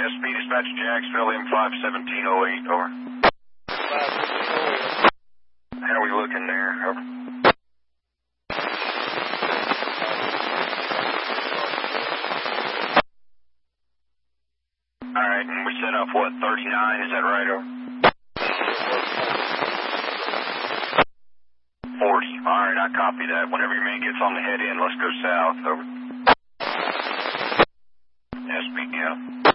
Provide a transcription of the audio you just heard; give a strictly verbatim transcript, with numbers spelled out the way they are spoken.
S P dispatch Jacksville, M five seventeen oh eight, over. How are we looking there, over? Alright, and we set up, what, thirty-nine, is that right, over? forty, alright, I copy that. Whenever your man gets on the head end, let's go south, over. S P, yeah.